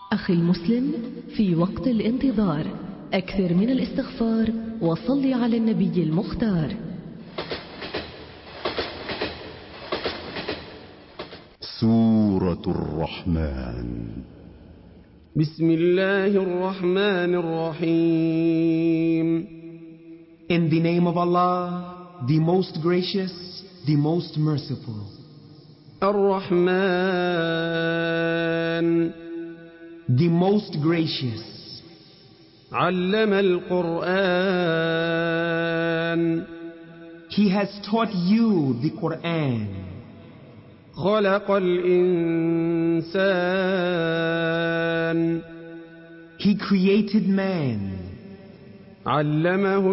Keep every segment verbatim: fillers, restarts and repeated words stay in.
أخي المسلم، في وقت الانتظار أكثر من الاستغفار وصل على النبي المختار. سورة الرحمن. بسم الله الرحمن الرحيم. In the name of Allah, the most gracious, the most merciful. الرحمن, the most gracious. علم القرآن, He has taught you the Quran. خلق الإنسان, He created man. علمه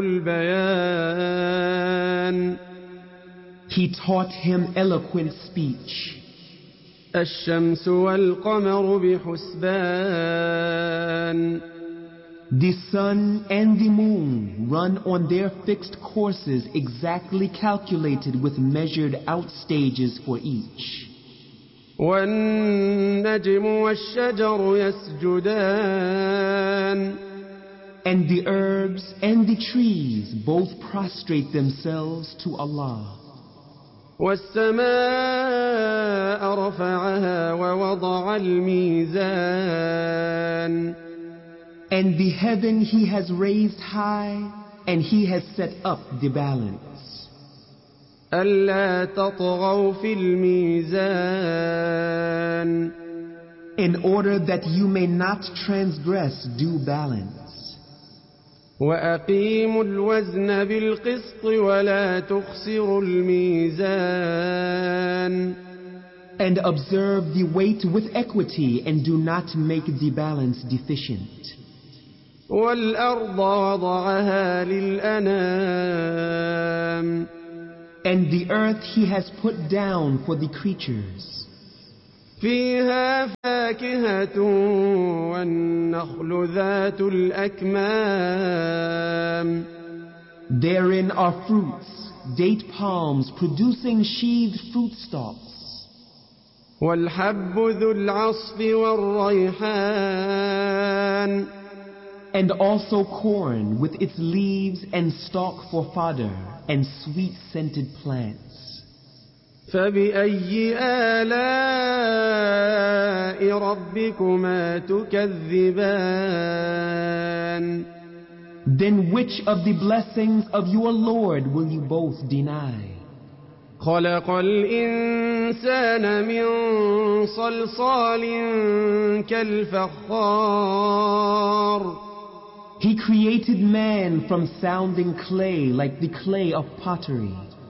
البيان, He taught him eloquent speech. الشمس والقمر بحسبان, The sun and the moon run on their fixed courses exactly calculated with measured out stages for each. والنجم والشجر يسجدان, And the herbs and the trees both prostrate themselves to Allah. والسماء رفعها ووضع الميزان, And the heaven He has raised high, and He has set up the balance. ألا تطغوا في الميزان, In order that you may not transgress due balance. وأقيموا الوزن بالقسط ولا تخسروا الميزان, And observe the weight with equity, and do not make the balance deficient. والأرض وضعها للأنام, And the earth He has put down for the creatures. فيها فاكهة والنخل ذات الأكمام, Therein are fruits, date palms producing sheathed fruit stalks. والحب ذو العصف والريحان, And also corn with its leaves and stalk for fodder, and sweet-scented plants. فبأي آلاء ربكما تكذبان, Then which of the blessings of your Lord will you both deny? خلق الإنسان من صلصال كالفخار, He created man from sounding clay like the clay of pottery.